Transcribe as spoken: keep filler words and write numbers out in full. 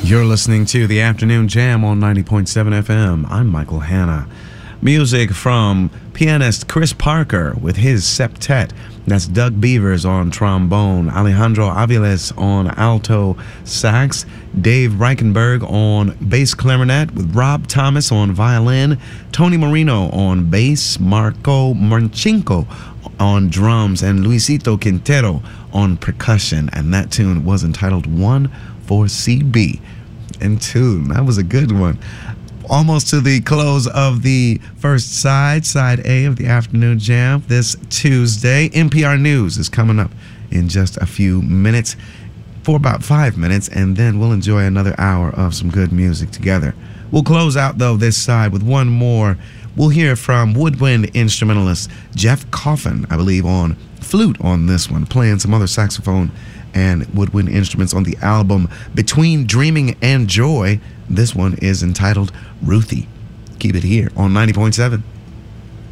You're listening to the Afternoon Jam on ninety point seven F M. I'm Michael Hanna. Music from pianist Chris Parker with his septet. That's Doug Beavers on trombone, Alejandro Aviles on alto sax, Dave Reichenberg on bass clarinet with Rob Thomas on violin, Tony Marino on bass, Marco Marchinko on drums, and Luisito Quintero on percussion. And that tune was entitled One for C B. And tune, that was a good one. Almost to the close of the first side, side A of the Afternoon Jam this Tuesday. N P R News is coming up in just a few minutes, for about five minutes, and then we'll enjoy another hour of some good music together. We'll close out, though, this side with one more. We'll hear from woodwind instrumentalist Jeff Coffin, I believe, on flute on this one, playing some other saxophone and woodwind instruments on the album Between Dreaming and Joy. This one is entitled Ruthie. Keep it here on ninety point seven.